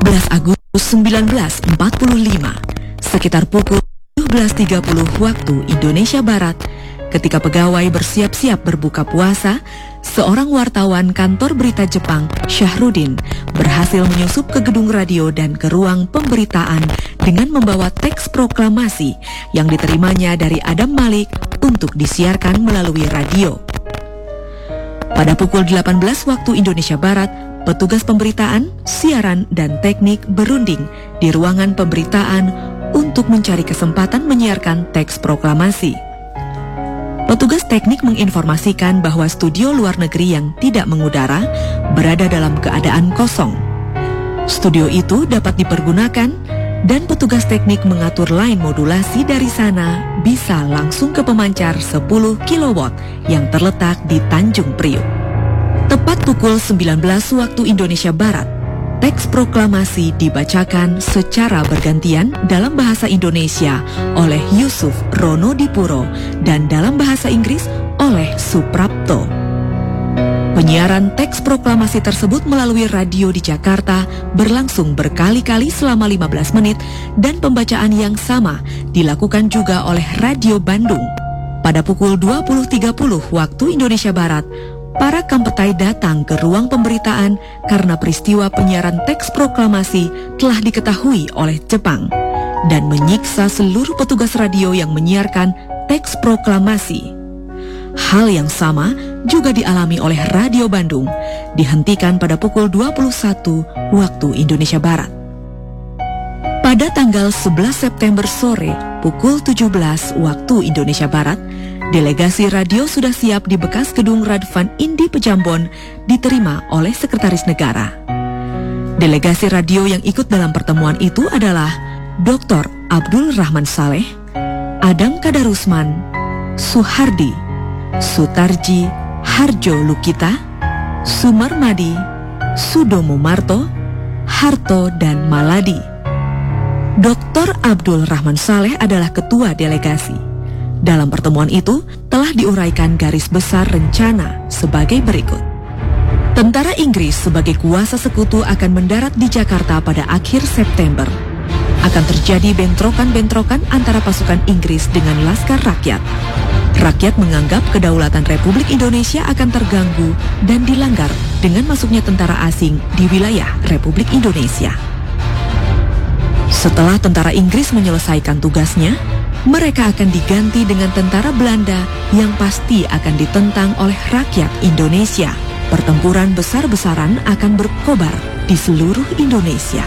14 Agustus 1945, sekitar pukul 17.30 waktu Indonesia Barat, ketika pegawai bersiap-siap berbuka puasa, seorang wartawan kantor berita Jepang, Syahrudin, berhasil menyusup ke gedung radio dan ke ruang pemberitaan dengan membawa teks proklamasi yang diterimanya dari Adam Malik untuk disiarkan melalui radio. Pada pukul 18 waktu Indonesia Barat, petugas pemberitaan, siaran, dan teknik berunding di ruangan pemberitaan untuk mencari kesempatan menyiarkan teks proklamasi. Petugas teknik menginformasikan bahwa studio luar negeri yang tidak mengudara berada dalam keadaan kosong. Studio itu dapat dipergunakan dan petugas teknik mengatur line modulasi dari sana bisa langsung ke pemancar 10 kW yang terletak di Tanjung Priuk. Tepat pukul 19 waktu Indonesia Barat, teks proklamasi dibacakan secara bergantian dalam bahasa Indonesia oleh Yusuf Ronodipuro dan dalam bahasa Inggris oleh Suprapto. Penyiaran teks proklamasi tersebut melalui radio di Jakarta berlangsung berkali-kali selama 15 menit dan pembacaan yang sama dilakukan juga oleh Radio Bandung. Pada pukul 20.30 waktu Indonesia Barat, para kampetai datang ke ruang pemberitaan karena peristiwa penyiaran teks proklamasi telah diketahui oleh Jepang dan menyiksa seluruh petugas radio yang menyiarkan teks proklamasi. Hal yang sama juga dialami oleh Radio Bandung, dihentikan pada pukul 21 waktu Indonesia Barat. Pada tanggal 11 September sore, pukul 17 waktu Indonesia Barat, delegasi radio sudah siap di bekas gedung Radvan Indi Pejambon diterima oleh Sekretaris Negara. Delegasi radio yang ikut dalam pertemuan itu adalah Dr. Abdul Rahman Saleh, Adam Kadarusman, Suhardi, Sutarji Harjo Lukita, Sumarmadi, Sudomo Marto, Harto, dan Maladi. Dr. Abdul Rahman Saleh adalah ketua delegasi. Dalam pertemuan itu telah diuraikan garis besar rencana sebagai berikut. Tentara Inggris sebagai kuasa sekutu akan mendarat di Jakarta pada akhir September. Akan terjadi bentrokan-bentrokan antara pasukan Inggris dengan Laskar Rakyat. Rakyat menganggap kedaulatan Republik Indonesia akan terganggu dan dilanggar dengan masuknya tentara asing di wilayah Republik Indonesia. Setelah tentara Inggris menyelesaikan tugasnya, mereka akan diganti dengan tentara Belanda yang pasti akan ditentang oleh rakyat Indonesia. Pertempuran besar-besaran akan berkobar di seluruh Indonesia.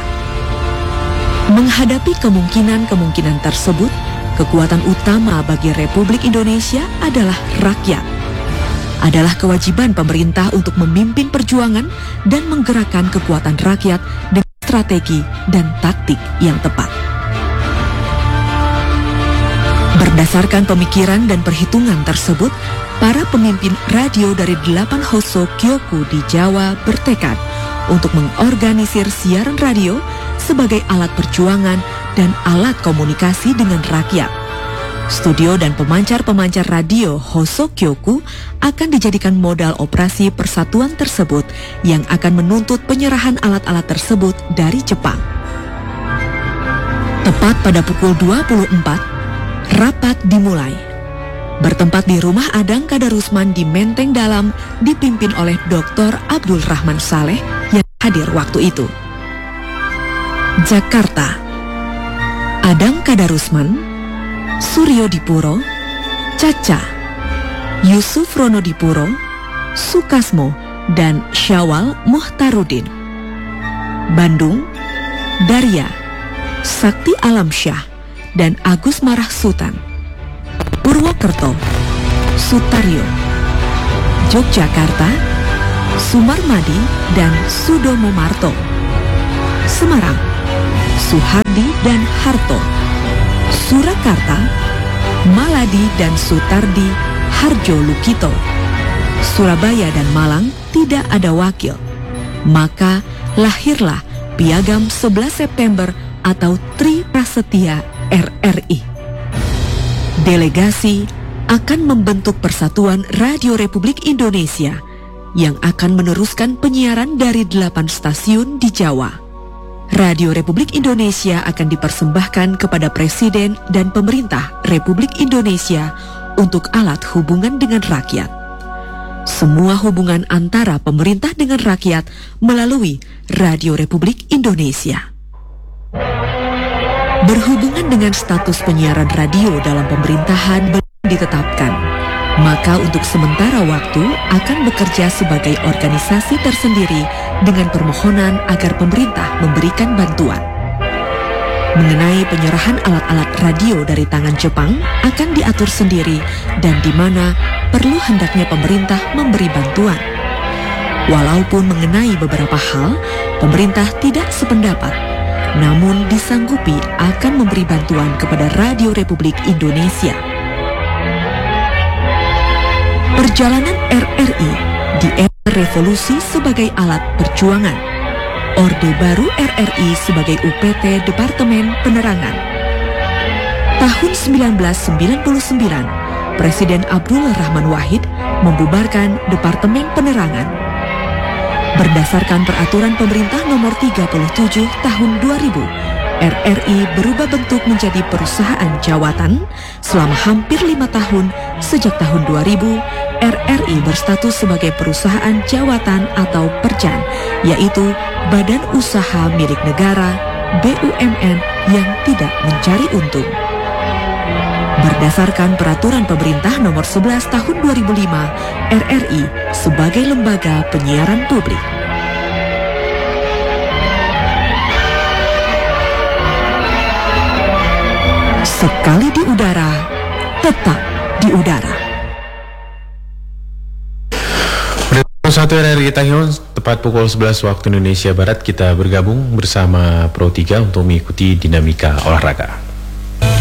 Menghadapi kemungkinan-kemungkinan tersebut, kekuatan utama bagi Republik Indonesia adalah rakyat. Adalah kewajiban pemerintah untuk memimpin perjuangan dan menggerakkan kekuatan rakyat dengan strategi dan taktik yang tepat. Berdasarkan pemikiran dan perhitungan tersebut, para pemimpin radio dari 8 Hoso Kyoku di Jawa bertekad untuk mengorganisir siaran radio sebagai alat perjuangan dan alat komunikasi dengan rakyat. Studio dan pemancar-pemancar radio Hoso Kyoku akan dijadikan modal operasi persatuan tersebut yang akan menuntut penyerahan alat-alat tersebut dari Jepang. Tepat pada pukul 24, rapat dimulai. Bertempat di rumah Adang Kadarusman di Menteng Dalam dipimpin oleh Dr. Abdul Rahman Saleh yang hadir waktu itu. Jakarta. Adang Kadarusman, Suryo Dipuro, Caca, Yusuf Ronodipuro, Sukasmo, dan Syawal Muhtarudin. Bandung, Daria, Sakti Alamsyah, dan Agus Marah Sutan. Purwokerto, Sutaryo. Yogyakarta, Sumarmadi dan Sudomo Marto. Semarang, Suhardi dan Harto. Surakarta, Maladi dan Sutardi Harjo Lukito. Surabaya dan Malang tidak ada wakil. Maka lahirlah Piagam 11 September atau Tri Prasetya RRI. Delegasi akan membentuk Persatuan Radio Republik Indonesia yang akan meneruskan penyiaran dari 8 stasiun di Jawa. Radio Republik Indonesia akan dipersembahkan kepada Presiden dan Pemerintah Republik Indonesia untuk alat hubungan dengan rakyat. Semua hubungan antara pemerintah dengan rakyat melalui Radio Republik Indonesia. Berhubungan dengan status penyiaran radio dalam pemerintahan belum ditetapkan, maka untuk sementara waktu akan bekerja sebagai organisasi tersendiri dengan permohonan agar pemerintah memberikan bantuan. Mengenai penyerahan alat-alat radio dari tangan Jepang akan diatur sendiri dan di mana perlu hendaknya pemerintah memberi bantuan. Walaupun mengenai beberapa hal, pemerintah tidak sependapat, namun disanggupi akan memberi bantuan kepada Radio Republik Indonesia. Perjalanan RRI di era revolusi sebagai alat perjuangan. Orde Baru RRI sebagai UPT Departemen Penerangan. Tahun 1999, Presiden Abdul Rahman Wahid membubarkan Departemen Penerangan. Berdasarkan peraturan pemerintah nomor 37 tahun 2000, RRI berubah bentuk menjadi perusahaan jawatan. Selama hampir 5 tahun, sejak tahun 2000, RRI berstatus sebagai perusahaan jawatan atau perjan, yaitu Badan Usaha Milik Negara, BUMN yang tidak mencari untung. Berdasarkan peraturan pemerintah nomor 11 tahun 2005, RRI sebagai lembaga penyiaran publik. Sekali di udara, tetap di udara. Satu RRI Tahun, tepat pukul 11 waktu Indonesia Barat, kita bergabung bersama Pro 3 untuk mengikuti dinamika olahraga.